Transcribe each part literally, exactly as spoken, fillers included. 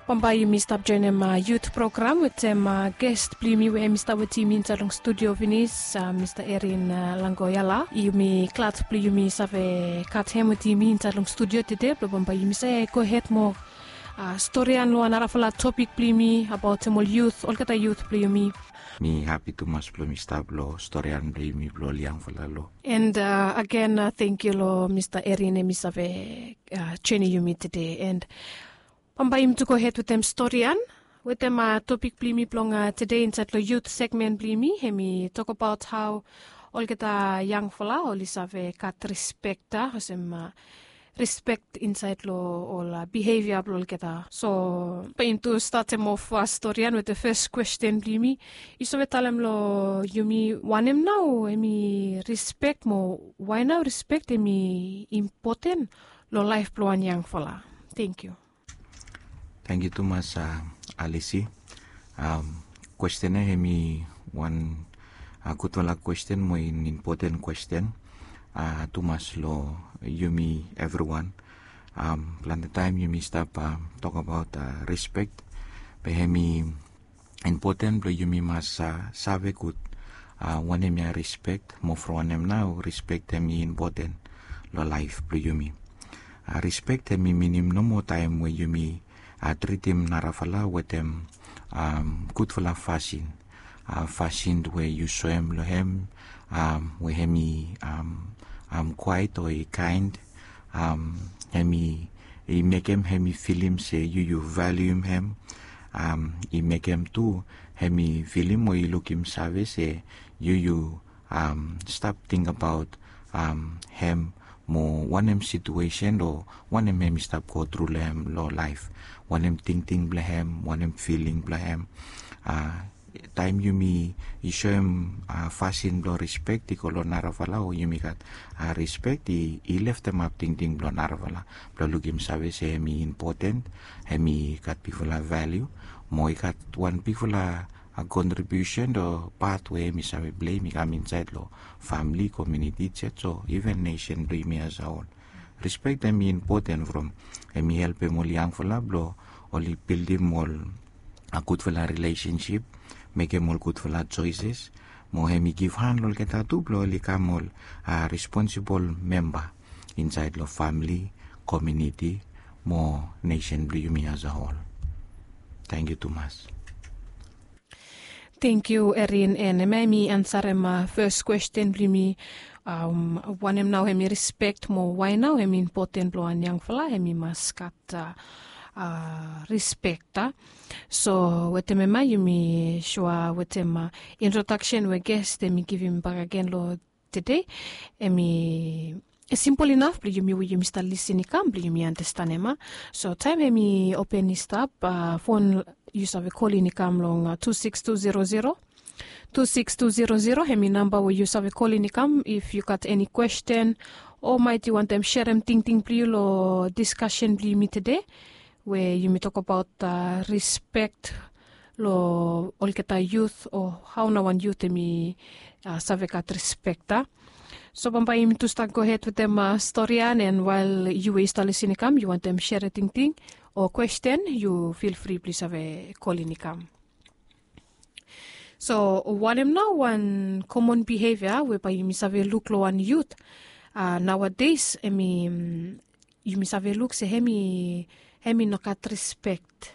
Pambayo Mister Joinem uh, youth program with um, uh, guest plimi we Mister Wati min salong studio vinis uh, Mister Erin uh, Langoyala yumi klat pli yumi save kat hemoti min salong studio today blo pambayo mi say go ahead mo uh, story an lo anarafala topic plimi about mol youth all kata youth pli yumi mi happy to mas blo Mister Blo story an plimi blo liang falalo. And uh, again uh, thank you lo Mister Erin and mi save uh, training yumi today and Pambayim to go ahead with them storyan. With them uh, topic plimi plong uh, today in the youth segment plimi. Hemi talk about how all kita young fella all is have kat respecta. Hosem uh, respect inside lo all uh, behavior all kita. So paim to start them off uh, storyan with the first question plimi. Iso vetalem lo yumi wanem now hemi respect mo. Why now respect hemi important lo life ploan young fella. Thank you. Thank you too much, uh, Alice. Um, question eh mi one uh, kutwala question mo in important question. Uh, too much lo yumi everyone. Um, plan the time yumi stop uh, talk about uh, respect. Behemi important lo yumi mas uh, sabe good. Uh, one em ya respect mo for one em now respect hemi important lo life lo yumi. Uh, respect hemi minim no more time where yumi Uh, treat him narafala with them um, good for la fashion uh, fashion where you show him lo him um, where hemi um, um, quiet or kind um, hemi he make him hemi feel him say you you value him um, he make him too hemi feel him or you look him service say you you um, stop think about um, him more one em situation or one em him stop go through him lo life one em thinking blahem one em feeling blahem uh, time you me you show him uh, fashion lo respect di kolo naravala o you me kat uh, respect di he left them up thinking lo naravala lo lugim sabe se hemi important hemi kat people value mo kat one people a contribution do pathway mi sabe blame mi come inside lo family community chat so even nation dream as a whole respect them important from hemi help mo liang fala blo only build him all a good fala relationship make him all good fala choices mo hemi give hand lo kita tu blo li kamol a responsible member inside lo family community mo nation dream as a whole. Thank you too much. Thank you, Erin. And maybe answer my first question, Blimi. Um, one em now hemi respect mo. Why now hemi important lo an young fella hemi maskat uh, uh, respecta. So with them ma you me sure with them uh, introduction we guess them give him back again lo today. Hemi simple enough. Bli you me we you Mister listening come. Bli you me understand ema. So time hemi open this up uh, phone. You have a call in come long uh, two six two zero zero two six two zero zero. Hemi number where you have a call in come if you got any question or might you want them share them ting ting play or discussion play me today where you may talk about uh, respect lo all keta youth or how no one youth me uh, save kat respecta. So pambayim to start go ahead with them uh, story and while you is listening come you want them share a ting ting or question, you feel free please have a call in come. So one em now one common behavior whereby you miss have a look low on youth uh, nowadays I mean you miss have a look say hemi hemi no kat respect.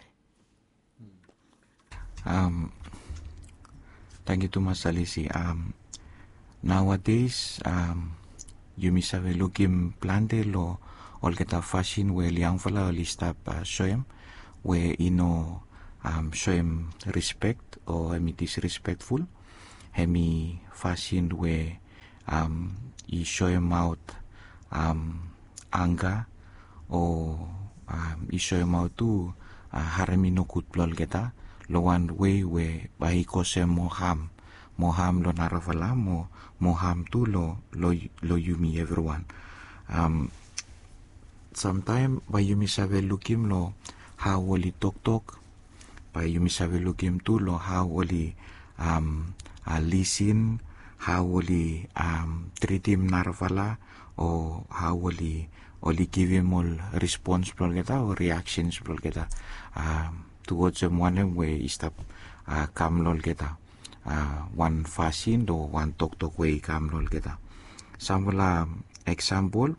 Um thank you too much Alice. Um nowadays um you miss have a look in plante lo all get a fashion where young fella only stop uh, show him where you know um show him respect or hemi disrespectful hemi fashion where um you show him out um anger or um you show him out to uh, harami no good blol geta lo one way where by cause mo harm mo harm lo narafala mo mo harm to lo lo lo yumi everyone um sometime by you miss have look him lo how will he talk talk by you miss have look him too lo how will he um uh, listen how will he um treat him narvala or how will he oli give him all response blol kita or reactions blol kita uh, towards him one way istap uh, kam lol kita uh, one fasin do one tok tok way kam lol kita samula example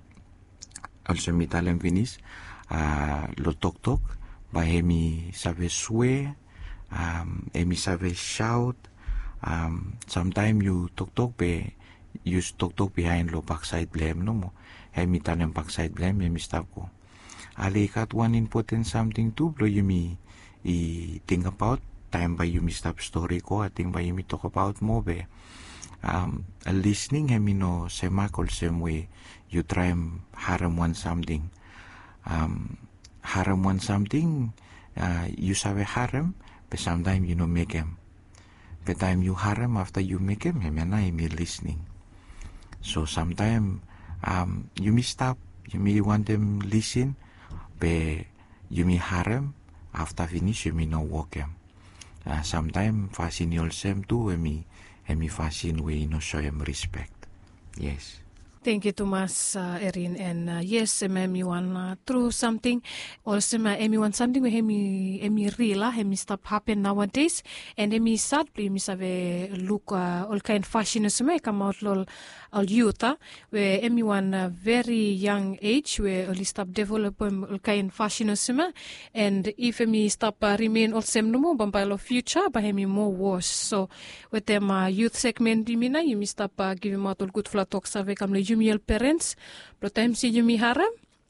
also mitalem finis uh, lo tok tok ba hemi sabe swear um, hemi sabe shout um, sometimes you tok tok be use tok tok behind lo backside blame no mo hemi tanem backside blame hemi stop ko ali kat one important something too bro you me i think about time by you me stop story ko I think by you me talk about mo be um, a listening hemi no sema kol same way you try and harem one something um, harem one something uh, you sabe harem but sometimes you know make him but time you harem after you make him hemi na hemi listening. So sometimes um, you may stop, you may want them listen, but you may harem, after finish you may not walk them. Uh, sometimes fasin yourself too, and me, and me fasin we no show them respect. Yes. Thank you, Thomas, uh, Erin. And uh, yes, emi wan uh, through something. Also, emi wan something where emi emi real, emi stop happen nowadays. And emi sadly, emi save look uh, all kind fashion some come out lol all youth, uh, where emi wan uh, very young age where only stop develop all kind fashion some. And if emi stop uh, remain all same no more, bambalo future, but emi more worse. So with them uh, youth segment, dimina, emi stop uh, giving out all good flat talks ave come Yumi parents, but time si Yumi hara,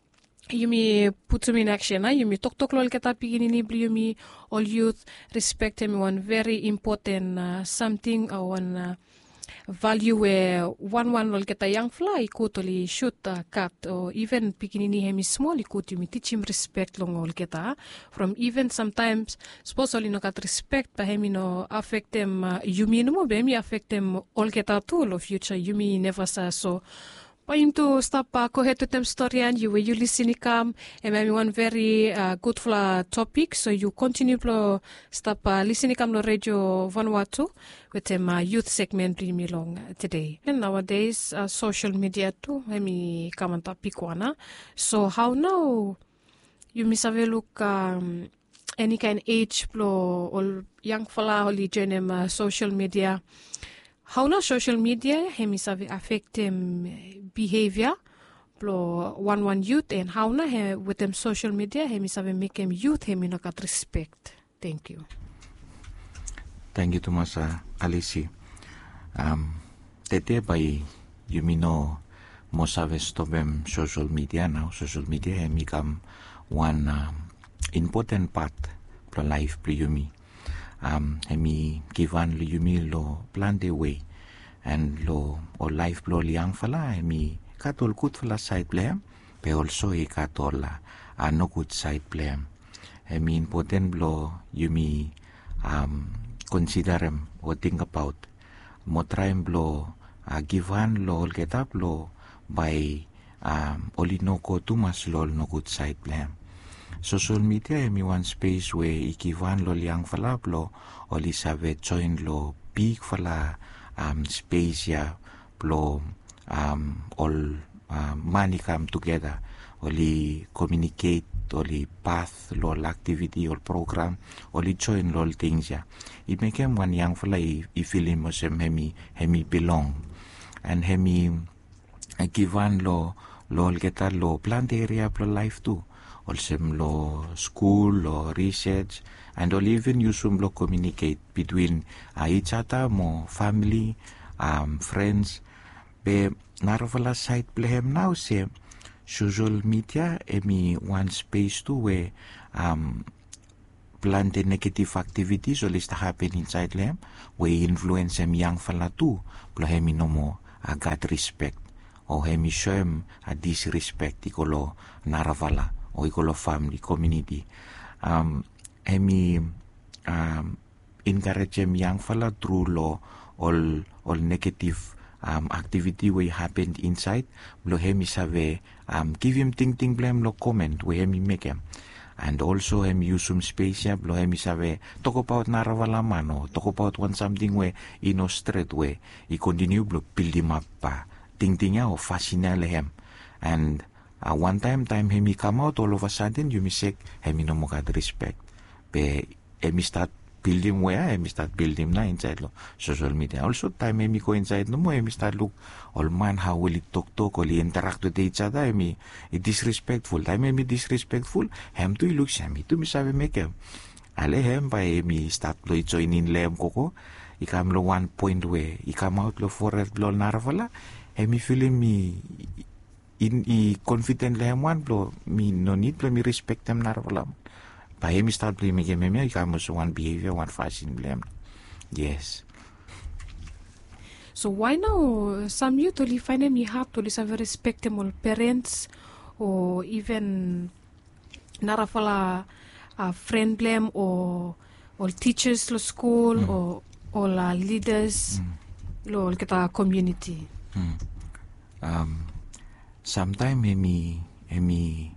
Yumi put them in action. Yumi talk talk lol kata pigin ni Yumi all youth respect him one very important uh, something or one uh, value where one one lol kata young fly could only shoot uh, cut or even pigin ni hemi small could Yumi teach him respect long all kata from even sometimes suppose only no cut respect but hemi no affect them uh, Yumi no mo be affect them all kata too lo future Yumi never sa so. Paim to stop uh, ko heto tem story and you you listen come and maybe one very uh, good fla topic so you continue to stop uh, listening come no radio Vanuatu with them uh, youth segment me long today. And nowadays uh, social media too I mean come on topic one so how now you miss have a look um, any kind age plo or young fella only join them uh, social media. How na social media hemi save affect them behavior plo one one youth and how na he, with them social media hemi save make them youth hemi no kat respect. Thank you. Thank you Thomas uh, Alici. Um, tete by you me know mo save stop social media now. Social media hemi come one um, important part plo life pre you me. Um, hemi given lo yumi lo plan the way and lo o life lo liang fala hemi katol good fala side blame pe also he katol uh, no good side blame hemi important lo yumi um, consider him or think about mo try lo uh, given lo get up lo by um, oli no ko too much lo no good side blame. Social media hemi one space where ikivan lo liang fala lo oli sabe join lo big fala um, space ya lo um, all uh, money come together oli communicate oli path lo activity or program oli join lo things ya it make him one young fala i, i feel him as hemi hemi belong and hemi ikivan lo lo geta lo plant area lo life too. Also lo school or research and or even you some lo communicate between uh, each other mo family um, friends be narvala side plehem now say social media emi one space too where um, plan the negative activities or list happen inside them where influence em young fala too plohemi no mo uh, got respect or hemi show em a disrespect ikolo naravala o ikolo family community um emi um encourage em young fella through law all all negative um activity we happened inside lo hemi save um give him ting ting blame lo comment we hemi make him and also hemi use some space ya lo hemi save talk about naravala mano talk about one something we ino straight way i continue lo build him up pa ting ting ya o fascinate him and Uh, one time, time hemi come out, all of a sudden, you me say, hemi no mo kad respect. Be, hemi start building where, hemi start building na inside lo social media. Also, time hemi go inside no mo, hemi start look, all man, how will it talk talk, will he interact with each other, hemi, it disrespectful. Time hemi disrespectful, hem to look, hemi to me sabi make him. Ale hem, by hemi start lo join in lem koko, I come lo one point where, I come out lo forever lo narvala, hemi feeling me, in I confident lem one blow, me no need blow me respect them narvala. By him start blaming him, I come also one behavior, one fashion blame. Yes. So why now some youth only find them hard to have respectable parents or even narafala uh, friend blame or or teachers lo school mm. or or uh, leaders mm. lo kita community. Mm. Um, sometimes hemi hemi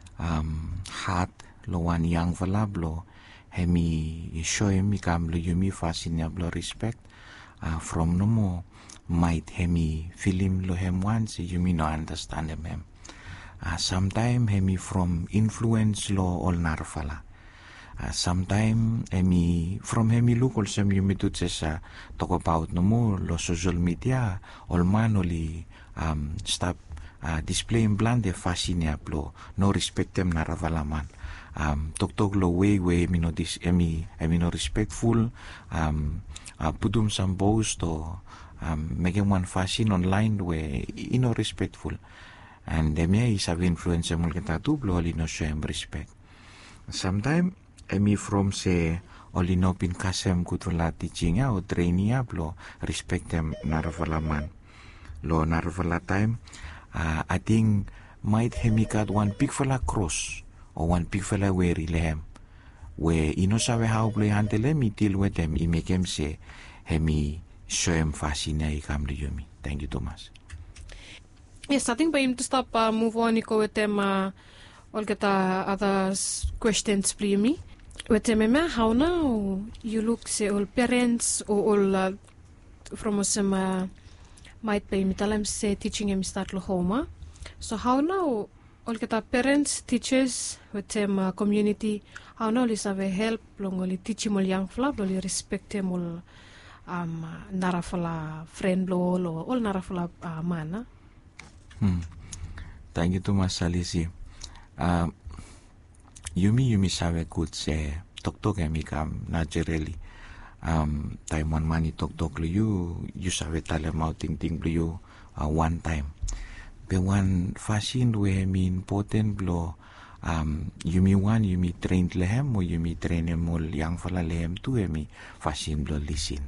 um hard lo one young fella blo hemi show hemi kam lo yumi fashion blo respect uh, from no more might hemi film lo hem once yumi no understand him hem uh, sometime hemi from influence lo all narfala uh, sometime hemi from hemi look also yumi to just uh, talk about no more lo social media all man only um stop uh, displaying blande fashion blo no respect them narfala man. Um, tok tok lo way way mi no dis emi emi no respectful um uh, pudum some boast or um making one fashion online where you know respectful and emi is have influence mul kita tu blo ali no show respect sometime emi from say oli no pin kasem kutula teaching ya o training ya blo respect them narvalaman lo narvala time uh, I think might hemi got one big fella cross or one big fella where lehem where you know sabe how play handle him deal with them I make him say hemi show him fascina I come to yumi. Thank you Thomas. Yes, I think by him to stop uh, move on iko with them uh, all get uh, other questions for me with them how now you look say all parents or all uh, from some uh, might be mitalam say teaching him start lo home so how now all kita parents, teachers, with them uh, community, how now is have help long only teach mo young fla, only respect them all um narafala friend lo lo all narafala uh, mana. Hmm. Thank you to Mas Salisi. Uh, yumi yumi sabe good say tok tok emi kam naturally. Um, time one money tok tok lo you you sabe tale mau ting ting lo you uh, one time. Be one fashion we mi important blo um yumi one yumi trained lehem mo yumi train mol yang fala lehem tu emi fashion blo listen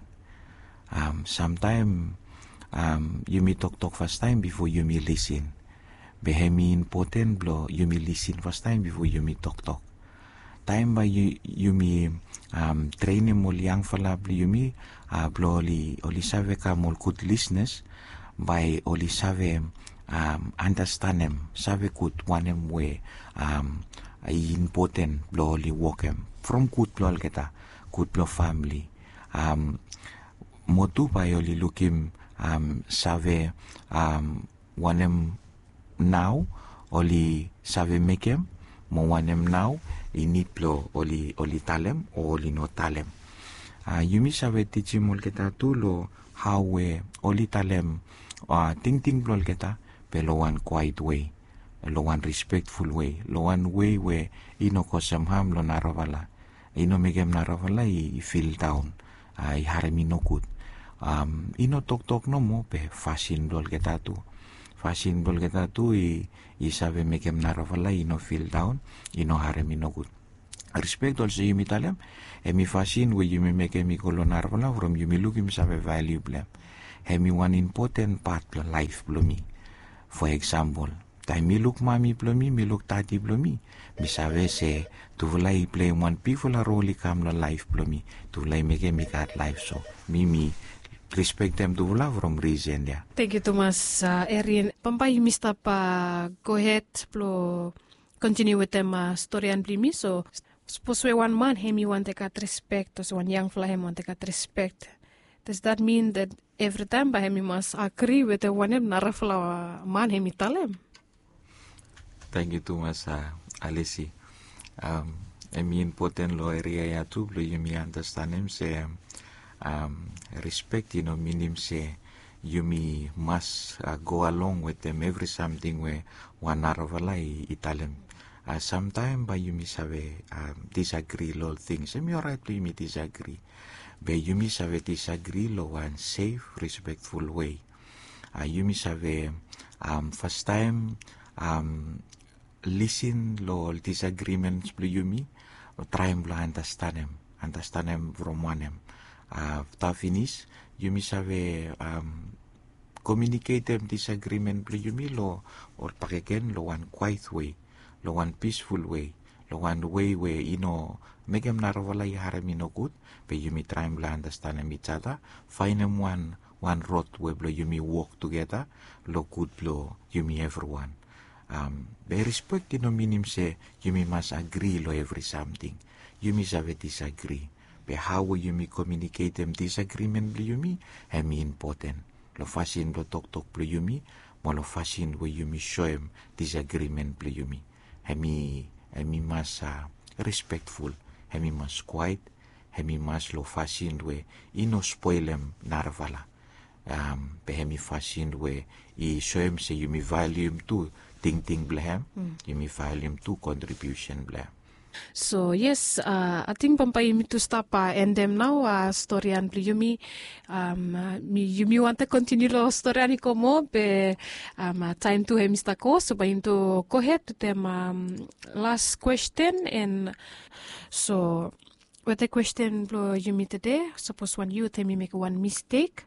um sometime um yumi talk talk first time before yumi listen be hemi important blo yumi listen first time before yumi talk talk time by yumi um train mol yang fala blo yumi uh, blo li oli save ka mol good listeners by oli save Um, understand them, save good one them way um, important blow li work them from good blow kita, good blow family. Um, motu pa yoli looking um, save um, one them now, oli save make them, mo one them now, I need blow oli oli talem or oli no talem. Uh, yumi save teaching mol kita tu lo how we oli talem uh, ting ting blow kita. Pero one quiet way, lo one respectful way, lo one way where ino ko samham lo naravala, ino megem naravala I feel down, I haremi no good. Um, ino tok tok no mo pe fashion bol kita tu, fashion bol kita tu I I sabe megem naravala ino feel down, ino haremi no good. Respect also yumi talem, emi fashion where yumi megem iko lo naravala from yumi look him sabe value blem, hemi one important part lo life blo mi. For example, time mi look mami plomi, mi look tati plomi, mi sabe se tu vulai play one people a role kam lo life plomi, tu vulai make me cat life so mi mi respect them to vula from reason ya. Thank you Thomas uh, Erin. Pampai mista pa go ahead plo continue with them uh, story and blimi so suppose we one man him you want to get respect so one young fly him want to get respect. Does that mean that every time by him must agree with the one him narafla man him italem? Thank you too much, uh, Alessi. Um, emi important lo area ya tu lo yumi understand him say um, respect you know mean him say yumi must uh, go along with them every something where one aravala italem. Uh, sometime by yumi save um, disagree lo things. Emi alright lo yumi disagree. But yumi save disagree lo one safe, respectful way. Uh, yumi save um, first time um, listen lo disagreements blo yumi try and understand them understand them from one them uh, ta finish yumi save um, communicate them disagreement blo yumi lo or pakeken lo one quiet way lo one peaceful way lo one way where you know make them narawala yaharem no good but yumi try and understand them each other find them one one road where blo yumi walk together lo good blo yumi everyone. Um, by respect you know meaning say you may must agree lo every something. You may have a disagree. But how will you me communicate them disagreement blo you me? I mean important. Lo fasin lo talk talk blo you me, mo lo fasin where you me show them disagreement blo you me. I mean I mean must uh, respectful. I mean must quiet. I mean must lo fasin where you no spoil them narvala. Um, behemi fasin where I show them say you me value him too. Ting ting blehem, mm. Yumi volume two contribution blehem. So yes, uh, I think pampay mi to stop uh, and them now uh, storyan bli yumi um uh, mi yumi want to continue lo storyan ko mo be um uh, time to hem Mister Ko so by to go ahead to them um, last question and so with the question blo yumi today suppose when you tell me make one mistake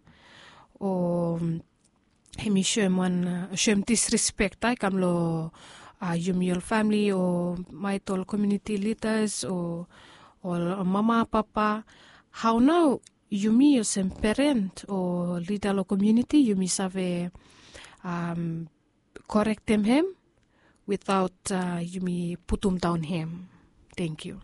or hemi shem one shem disrespect I kam lo uh, your family or my tall community leaders or or mama papa how now you me as a parent or leader of community you me save um correct them him without uh, you me put them down him. Thank you.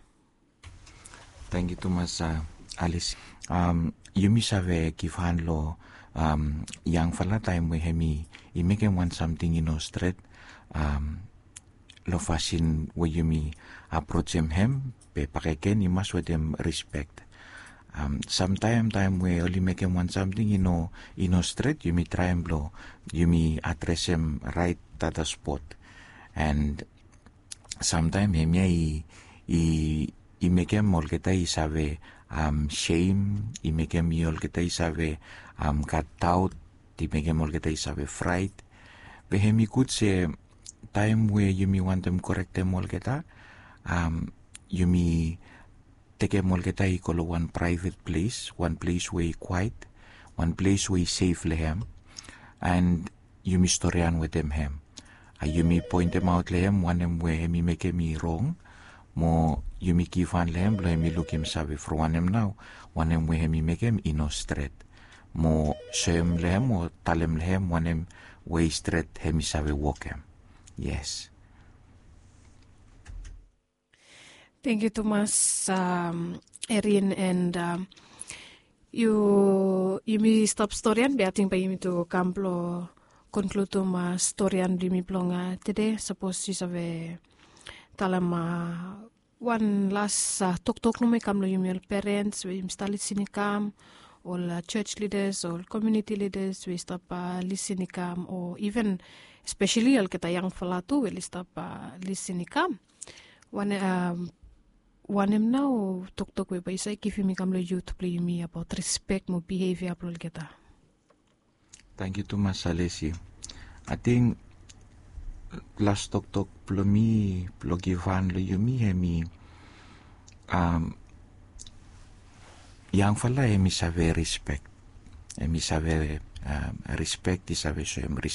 Thank you too much, uh, Alice. Um, you me save give hand lo Um, yang fala time we hemi I make him want something you know straight um, lo fasin we you me approach him him pe pakeken you must with them respect um, sometime time we only make him want something you know you know straight you me try and blow you me address him right at the spot and sometime him I I I make him all kita I save um, shame I make him all kita I save um, cut out, di make him all get a fright. But he could say time where you me want them correct them all get um, you me take them all get a call one private place, one place where quiet, one place where safe lehem, and you me storyan with them hem. Uh, you me point them out lehem, one them where me make me wrong, mo you me give one lehem, blow me look him sabe for one them now, one them where me make him ino straight. Mo shem lehem o talem lehem wanem way straight hemi sabe walkem. Yes. Thank you, Thomas, um, Erin, and um, you you me stop storyan beating pa yumi to kamplo conclude to ma storyan limi plonga today. Suppose you sabe talama one last uh, talk talk no me kamlo yumi parents we install sini kam. All uh, church leaders or community leaders we stop uh, listening kam or even especially al kita yang falatu we stop uh, listening kam one um one em now talk talk we by say give me kam lo youth play me about respect mo behavior pro kita. Thank you too much, Alessi. I think last talk talk plo mi plo givan lo yumi hemi um yang fala emi save respect emi save um, respect is save so em